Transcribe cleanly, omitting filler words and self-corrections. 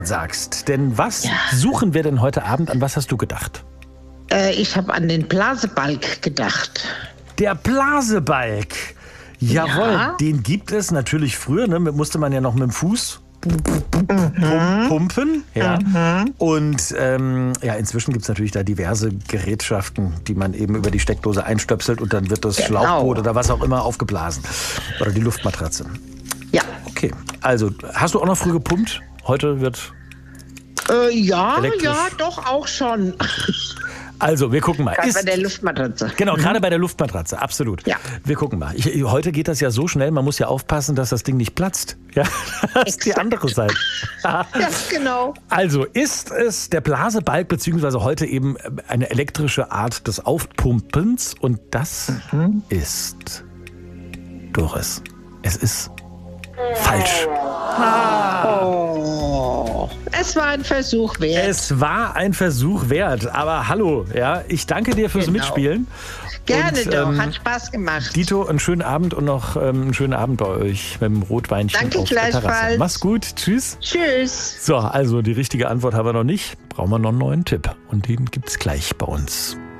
sagst. Denn was suchen wir denn heute Abend? An was hast du gedacht? Ich habe an den Blasebalg gedacht. Der Blasebalg. Jawohl, den gibt es natürlich früher. Ne? Musste man ja noch mit dem Fuß pumpen. Ja. Und inzwischen gibt es natürlich da diverse Gerätschaften, die man eben über die Steckdose einstöpselt und dann wird das Schlauchboot oder was auch immer aufgeblasen. Oder die Luftmatratze. Ja. Okay, also hast du auch noch früh gepumpt? Heute wird elektrisch. Ja, doch auch schon. Also, wir gucken mal. Gerade bei der Luftmatratze. Genau, gerade bei der Luftmatratze, absolut. Ja. Wir gucken mal. Heute geht das ja so schnell, man muss ja aufpassen, dass das Ding nicht platzt. Ja, das ist die andere Seite. Ja, genau. Also, ist es der Blasebalg, beziehungsweise heute eben eine elektrische Art des Aufpumpens? Und das ist, Doris, es ist falsch. Es war ein Versuch wert. Es war ein Versuch wert, aber hallo, ja, ich danke dir fürs Mitspielen. Gerne und, doch, hat Spaß gemacht. Dito, einen schönen Abend und noch einen schönen Abend bei euch mit dem Rotweinchen Danke auf der Terrasse. gleichfalls. Mach's gut, tschüss. Tschüss. So, also die richtige Antwort haben wir noch nicht. Brauchen wir noch einen neuen Tipp und den gibt's gleich bei uns.